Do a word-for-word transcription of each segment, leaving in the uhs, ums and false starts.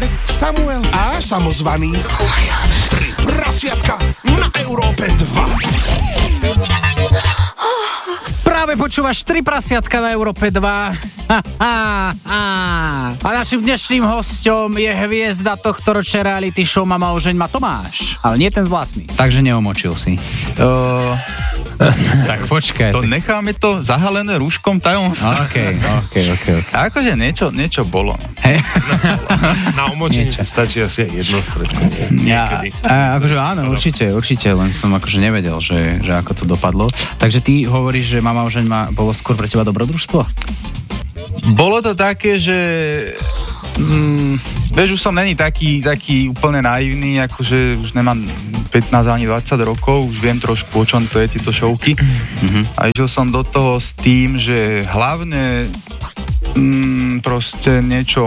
Oliver, Samuel a samozvaný. Oh my God. Tri prasiatka na Európe dva. Práve počúvaš Tri prasiatka na Európe dva. Ha, ha, ha. A našim dnešným hosťom je hviezda tohto ročnej reality show Mama ožeň ma Tomáš. Ale nie ten s vlasmi. Takže neomočil si. Uh, tak počkaj. To necháme to zahalené rúškom tajomstva. OK, OK, OK. okay. Akože niečo, niečo bolo. Hey. Na umočení stačí asi aj jedno stredko. Ja, a, akože áno, určite, určite, len som akože nevedel, že, že ako to dopadlo. Takže ty hovoríš, že Mama ožeň ma bolo skôr pre teba dobrodružstvo? Bolo to také, že mm, vieš, už som není taký, taký úplne naivný, akože už nemám pätnásť ani dvadsať rokov, už viem trošku, o čom to je, tieto šovky. Mm-hmm. A išiel som do toho s tým, že hlavne mm, proste niečo...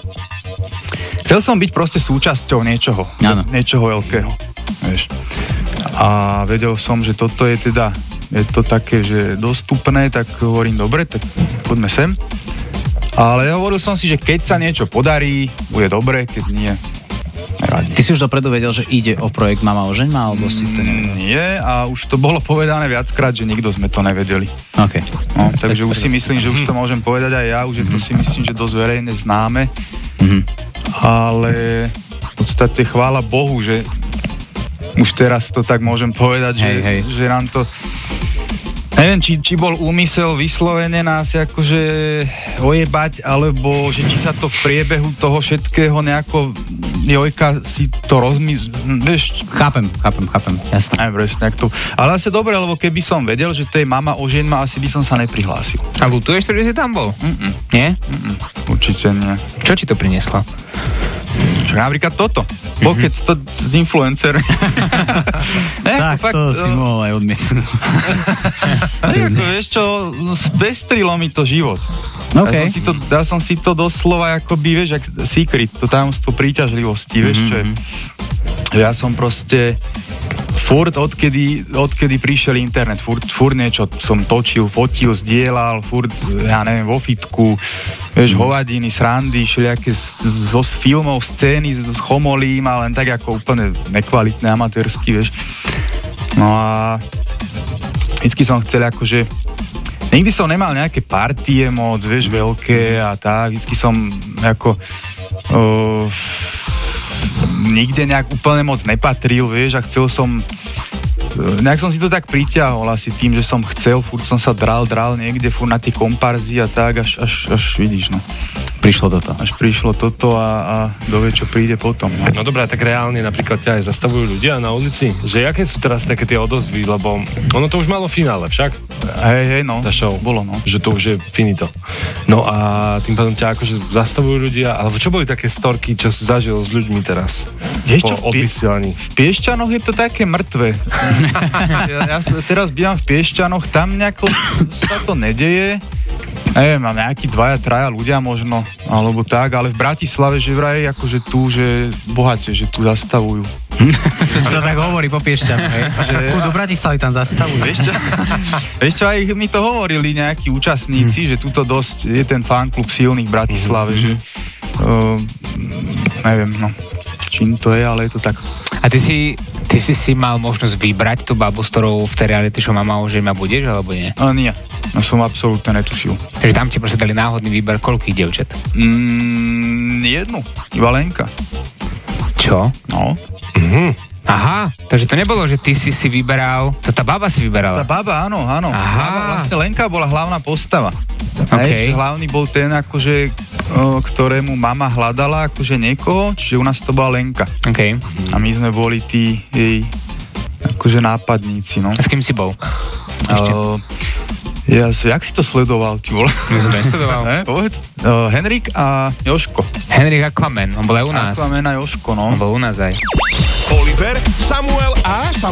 Chcel som byť proste súčasťou niečoho, ano. niečoho veľkého, vieš. A vedel som, že toto je teda, je to také, že dostupné, tak hovorím, dobre, tak poďme sem. Ale hovoril som si, že keď sa niečo podarí, bude dobre, keď nie, nevadí. Ty si už dopredu vedel, že ide o projekt Mama ožeň ma, alebo si to nevedel? Nie, a už to bolo povedané viackrát, že nikto sme to nevedeli. OK. No, takže už si myslím, že už to môžem povedať aj ja, už je to si myslím, že dosť verejne známe. Mm-hmm. Ale v podstate chvála Bohu, že už teraz to tak môžem povedať, hej, že, hej. že nám to... Neviem, či, či bol úmysel vyslovene nás akože ojebať, alebo že či sa to v priebehu toho všetkého nejako Jojka si to rozmysl... Vieš? Chápem, chápem, chápem, jasné. Aj presne, to. Ale asi dobre, lebo keby som vedel, že to je Mama ožeň ma, asi by som sa neprihlásil. A ľutuješ to, že si tam bol? Mm-mm. Nie? Mm-mm. Určite nie. Čo ti to prinieslo? Čo napríklad toto. Pokec to z influencer. Tak, fakt, to si mohol aj odmietnúť. Nejako, vieš čo, spestrilo mi to život. Okay. Ja som si to, ja som si to doslova akoby, vieš, jak secret, to tajomstvo príťažlivosti, vieš, čo je. Ja som proste furt, odkedy, odkedy prišiel internet, furt, furt niečo som točil, fotil, zdieľal, furt, ja neviem, vo fitku, vieš, hovadiny, srandy, všelijaké zo filmov, scény s chomolím, ale len tak ako úplne nekvalitné, amatérsky, vieš. No a vždycky som chcel akože, nikdy som nemal nejaké partie moc, vieš, veľké a tak, vždycky som ako uh, nikde nejak úplne moc nepatril, vieš, a chcel som nejak som si to tak priťahol asi tým, že som chcel, furt som sa dral, dral niekde, furt na tie komparzy a tak, až, až, až vidíš, no. Prišlo toto. Až prišlo toto a, a dovie, čo príde potom. No, no dobré, tak reálne napríklad ťa aj zastavujú ľudia na ulici, že aké sú teraz také tie odozvy, lebo ono to už malo finále, však? Hej, hej, no. Tá show. Bolo, no. Že to už je finito. No a tým pádom ťa akože zastavujú ľudia, alebo čo boli také storky, čo si zažil s ľuďmi teraz? Vieš čo, po odvysielaní? V Piešťanoch je to také mŕtve. ja, ja teraz bývam v Piešťanoch, tam nejako sa to nedeje. Neviem, mám nejakí dvaja, traja ľudia možno, alebo tak, ale v Bratislave, že vraj akože tu, že bohate, že tu zastavujú. To tak hovorí po Piešťanoch, hej? Že do Bratislavy tam zastavujú. Vieš čo, vieš čo, aj mi to hovorili nejakí účastníci, hmm. že tuto dosť je ten fanklub silný v Bratislave, hmm. že uh, neviem, no, čím to je, ale je to tak. A ty si, ty si si mal možnosť vybrať tú babu, s ktorou v tej reality show Mama ožeň ma budeš, alebo nie? Ale nie, no som absolútne netušil. Takže tam ti proste dali náhodný výber koľkých dievčat? Mm, jednu, iba Lenka. Čo? No. Mhm. Aha, takže to nebolo, že ty si si vyberal, to tá baba si vyberala. Tá baba, áno, áno. Aha. Baba, vlastne Lenka bola hlavná postava. Okay. Hej, hlavný bol ten, akože, o, ktorému mama hľadala, akože niekoho, čiže u nás to bola Lenka. Okay. A my sme boli tí jej, akože nápadníci, no. A s kým si bol? O, ja, jak si to sledoval, ty vole? Ja som to nesledoval. Ne, povedz. O, Henrik a Jožko. Henrik Aquaman, on bol aj u nás. Aquaman a Jožko, no. On bol u nás aj. Oliver, Samuel a Samuel.